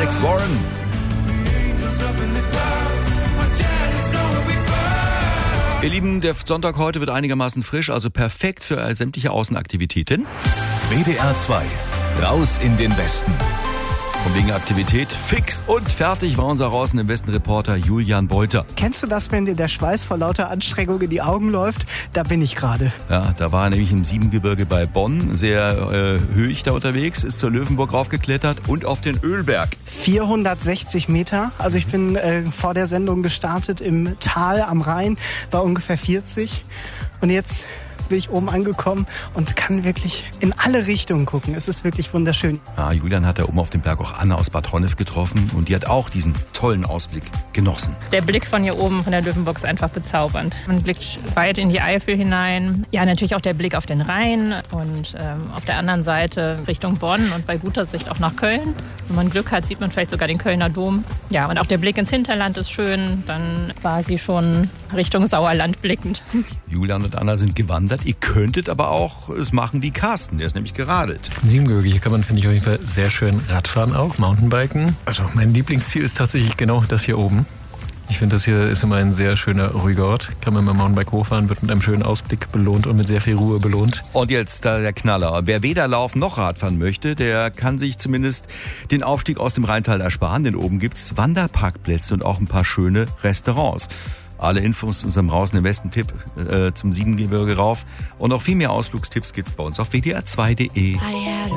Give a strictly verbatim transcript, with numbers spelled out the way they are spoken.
Alex Warren. Ihr Lieben, der Sonntag heute wird einigermaßen frisch, also perfekt für sämtliche Außenaktivitäten. W D R zwei, raus in den Westen. Und wegen Aktivität fix und fertig war unser Raus in den Westen Reporter Julian Beuter. Kennst du das, wenn dir der Schweiß vor lauter Anstrengung in die Augen läuft? Da bin ich gerade. Ja, da war er nämlich im Siebengebirge bei Bonn, sehr äh, höchst da unterwegs, ist zur Löwenburg raufgeklettert und auf den Ölberg. vierhundertsechzig Meter, also ich bin äh, vor der Sendung gestartet im Tal am Rhein, bei ungefähr vierzig und jetzt bin ich oben angekommen und kann wirklich in alle Richtungen gucken. Es ist wirklich wunderschön. Ja, Julian hat da oben auf dem Berg auch Anna aus Bad Honnef getroffen und die hat auch diesen tollen Ausblick genossen. Der Blick von hier oben von der Löwenburg ist einfach bezaubernd. Man blickt weit in die Eifel hinein. Ja, natürlich auch der Blick auf den Rhein und ähm, auf der anderen Seite Richtung Bonn und bei guter Sicht auch nach Köln. Wenn man Glück hat, sieht man vielleicht sogar den Kölner Dom. Ja, und auch der Blick ins Hinterland ist schön. Dann quasi schon Richtung Sauerland blickend. Julian und Anna sind gewandert. Ihr könntet aber auch es machen wie Carsten, der ist nämlich geradelt. Im Siebengebirge, hier kann man, finde ich, auf jeden Fall sehr schön Radfahren auch, Mountainbiken. Also mein Lieblingsziel ist tatsächlich genau das hier oben. Ich finde, das hier ist immer ein sehr schöner, ruhiger Ort. Kann man mit dem Mountainbike hochfahren, wird mit einem schönen Ausblick belohnt und mit sehr viel Ruhe belohnt. Und jetzt da der Knaller. Wer weder laufen noch Radfahren möchte, der kann sich zumindest den Aufstieg aus dem Rheintal ersparen, denn oben gibt's Wanderparkplätze und auch ein paar schöne Restaurants. Alle Infos in unserem Raus in den Westen Tipp äh, zum Siebengebirge rauf. Und noch viel mehr Ausflugstipps gibt's bei uns auf w d r zwei punkt d e.